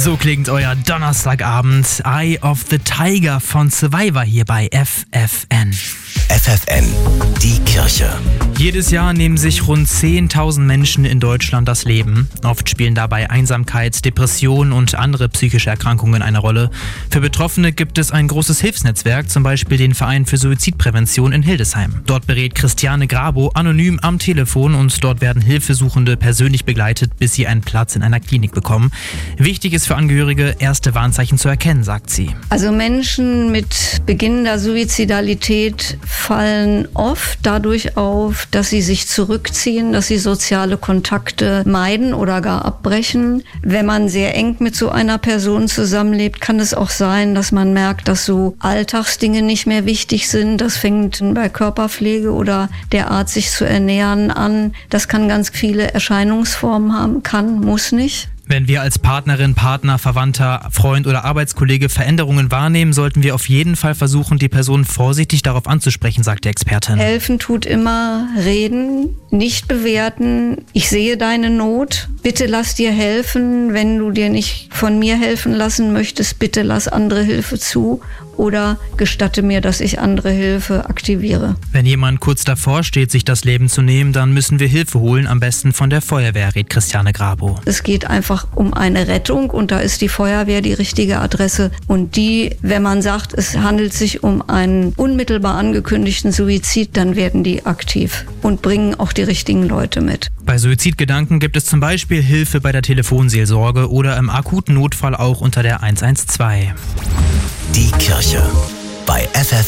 So klingt euer Donnerstagabend. Eye of the Tiger von Survivor hier bei FFN. FFN, die Kirche. Jedes Jahr nehmen sich rund 10.000 Menschen in Deutschland das Leben. Oft spielen dabei Einsamkeit, Depressionen und andere psychische Erkrankungen eine Rolle. Für Betroffene gibt es ein großes Hilfsnetzwerk, zum Beispiel den Verein für Suizidprävention in Hildesheim. Dort berät Christiane Grabo anonym am Telefon und dort werden Hilfesuchende persönlich begleitet, bis sie einen Platz in einer Klinik bekommen. Wichtig ist für Angehörige, erste Warnzeichen zu erkennen, sagt sie. Also Menschen mit beginnender Suizidalität fallen oft dadurch auf, dass sie sich zurückziehen, dass sie soziale Kontakte meiden oder gar abbrechen. Wenn man sehr eng mit so einer Person zusammenlebt, kann es auch sein, dass man merkt, dass so Alltagsdinge nicht mehr wichtig sind. Das fängt bei Körperpflege oder der Art, sich zu ernähren an. Das kann ganz viele Erscheinungsformen haben, kann, muss nicht. Wenn wir als Partnerin, Partner, Verwandter, Freund oder Arbeitskollege Veränderungen wahrnehmen, sollten wir auf jeden Fall versuchen, die Person vorsichtig darauf anzusprechen, sagt die Expertin. Helfen tut immer reden, nicht bewerten. Ich sehe deine Not. Bitte lass dir helfen. Wenn du dir nicht von mir helfen lassen möchtest, bitte lass andere Hilfe zu oder gestatte mir, dass ich andere Hilfe aktiviere. Wenn jemand kurz davor steht, sich das Leben zu nehmen, dann müssen wir Hilfe holen, am besten von der Feuerwehr, rät Christiane Grabo. Es geht einfach um eine Rettung und da ist die Feuerwehr die richtige Adresse. Und die, wenn man sagt, es handelt sich um einen unmittelbar angekündigten Suizid, dann werden die aktiv und bringen auch die richtigen Leute mit. Bei Suizidgedanken gibt es zum Beispiel Hilfe bei der Telefonseelsorge oder im akuten Notfall auch unter der 112. Die Kirche bei FFN.